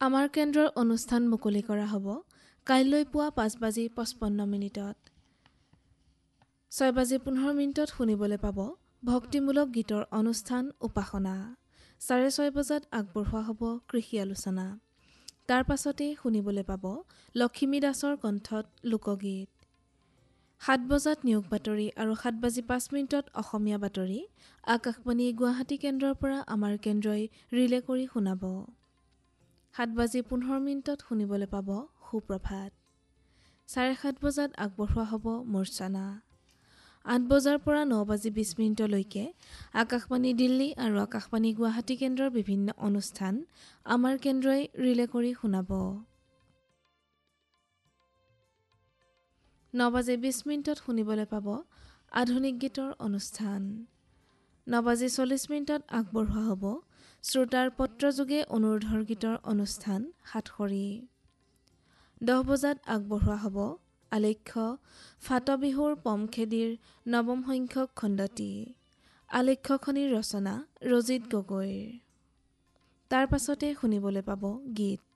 আমাৰ কেন্দ্ৰৰ অনুষ্ঠান মুকলি কৰা হ'ব কাইলৈ পুৱা 5:55 6:15 শুনিবলৈ পাব ভক্তিমূলক গীতৰ অনুষ্ঠান উপাসনা। 6:30 বজাত আগবঢ়োৱা হ'ব কৃষি আলোচনা। তাৰ পাছতে শুনিবলৈ পাব লক্ষ্মী দাসৰ কণ্ঠত লোকগীত। 7 বজাত নিয়োগ বাতৰি আৰু 7:05 অসমীয়া বাতৰি আকাশবাণী গুৱাহাটী কেন্দ্ৰৰ পৰা আমাৰ কেন্দ্ৰই ৰিলে কৰি শুনাব। 7:15 শুনিবলৈ পাব সুপ্ৰভাত। 7:30 বজাত আগবঢ়োৱা হ'ব মূৰ্ছনা। 8 বজাৰ পৰা 9:20 আকাশবাণী দিল্লী আৰু আকাশবাণী গুৱাহাটী কেন্দ্ৰৰ বিভিন্ন অনুষ্ঠান আমাৰ কেন্দ্ৰই ৰিলে কৰি শুনাব। 9:20 শুনিবলৈ পাব আধুনিক গীতৰ অনুষ্ঠান। 9:40 আগবঢ়োৱা হ'ব শ্ৰোতাৰ পত্ৰযোগে অনুৰোধৰ গীতৰ অনুষ্ঠান সাতসৰী। 10 বজাত আগবঢ়োৱা হ'ব আলেখ্য ফাটবিহুৰ পমখেদিৰ 9ম সংখ্যক খণ্ডটি। আলেখ্যখনিৰ ৰচনা ৰজিত গগৈৰ। তাৰ পাছতে শুনিবলৈ পাব গীত।